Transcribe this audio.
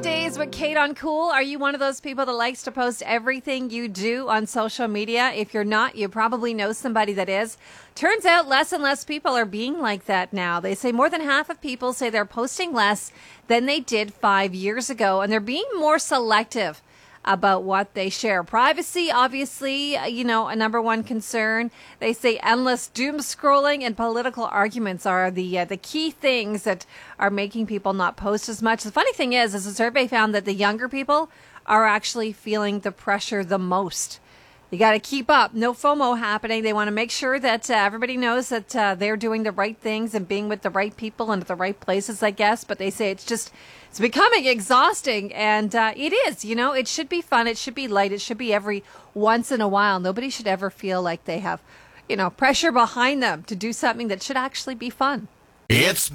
Weekdays with Kate on Cool. Are you one of those people that likes to post everything you do on social media? If you're not, you probably know somebody that is. Turns out less and less people are being like that now. They say more than half of people say they're posting less than they did 5 years ago, and they're being more selective about what they share. Privacy, obviously, a number one concern. They say endless doom scrolling and political arguments are the key things that are making people not post as much. The funny thing is a survey found that the younger people are actually feeling the pressure the most. You got to keep up. No FOMO happening. They want to make sure that everybody knows that they're doing the right things and being with the right people and at the right places, I guess. But they say it's becoming exhausting. And it is, it should be fun. It should be light. It should be every once in a while. Nobody should ever feel like they have, pressure behind them to do something that should actually be fun. It's